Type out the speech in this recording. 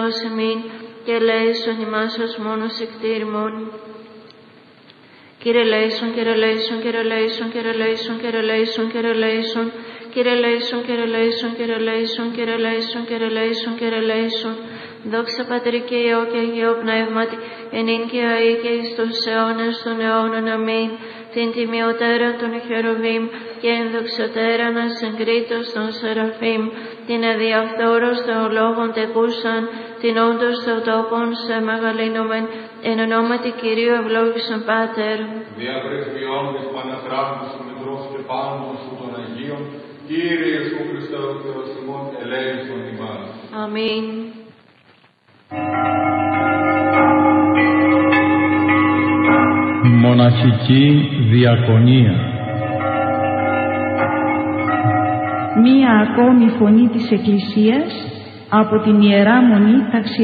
Εμήν και ελέησον ημάς ως μόνος εκτήρημον. Κύριε ελέησον, Κύριε ελέησον, Κύριε ελέησον, Κύριε ελέησον, Κύριε ελέησον, Κύριε ελέησον, Κύριε ελέησον, Κύριε ελέησον, Κύριε ελέησον, Κύριε ελέησον, Κύριε ελέησον, Κύριε ελέησον. Δόξα Πατρί και Υιό και Αγίο Πνεύματι, ενήν και αεί και εις τους αιώνας των αιώνων. Αμήν. Την τιμιωτέρα των χερουβίμ και ενδοξωτέραν ασυγκρίτως των σεραφείμ, την αδιαφθόρος θεολόγων τεκούσαν, την όντως θεοτόπων σε μεγαλύνομεν, εν ονόματι Κυρίου ευλόγησον Πάτερ. Δια πρεσβειών της Παναθράπτου σου Μητρός και πάνω σου των Αγίων, Κύριε Ιησού Χριστέ ο Θεός ημών, ελέησον ημάς. Αμήν. Μοναχική διακονία. Μία ακόμη φωνή της Εκκλησίας από την Ιερά Μονή Ταξιαρχίας.